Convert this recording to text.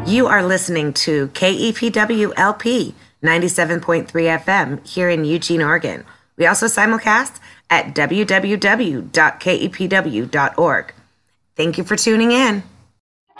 You are listening to KEPW LP 97.3 FM here in Eugene, Oregon. We also simulcast at www.kepw.org. Thank you for tuning in.